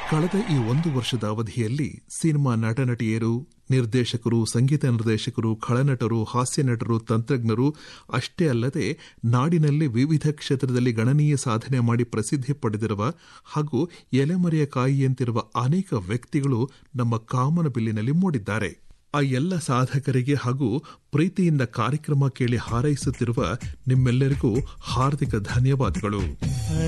ಕಳೆದ ಈ 1 ವರ್ಷದ ಅವಧಿಯಲ್ಲಿ ಸಿನಿಮಾ ನಟನಟಿಯರು, ನಿರ್ದೇಶಕರು, ಸಂಗೀತ ನಿರ್ದೇಶಕರು, ಖಳನಟರು, ಹಾಸ್ಯ ನಟರು, ತಂತ್ರಜ್ಞರು ಅಷ್ಟೇ ಅಲ್ಲದೆ ನಾಡಿನಲ್ಲಿ ವಿವಿಧ ಕ್ಷೇತ್ರದಲ್ಲಿ ಗಣನೀಯ ಸಾಧನೆ ಮಾಡಿ ಪ್ರಸಿದ್ಧಿ ಪಡೆದಿರುವ ಹಾಗೂ ಎಲೆಮರೆಯ ಕಾಯಿಯಂತಿರುವ ಅನೇಕ ವ್ಯಕ್ತಿಗಳು ನಮ್ಮ ಕಾಮನಬಿಲ್ಲಿನಲ್ಲಿ ಮೂಡಿದ್ದಾರೆ. ಆ ಎಲ್ಲ ಸಾಧಕರಿಗೆ ಹಾಗೂ ಪ್ರೀತಿಯಿಂದ ಕಾರ್ಯಕ್ರಮ ಕೇಳಿ ಹಾರೈಸುತ್ತಿರುವ ನಿಮ್ಮೆಲ್ಲರಿಗೂ ಹಾರ್ದಿಕ ಧನ್ಯವಾದಗಳು.